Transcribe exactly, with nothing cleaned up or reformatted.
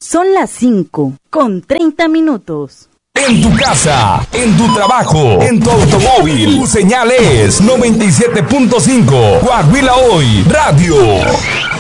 Son las cinco con treinta minutos. En tu casa, en tu trabajo, en tu automóvil, tu señal es noventa y siete punto cinco Coahuila Hoy Radio.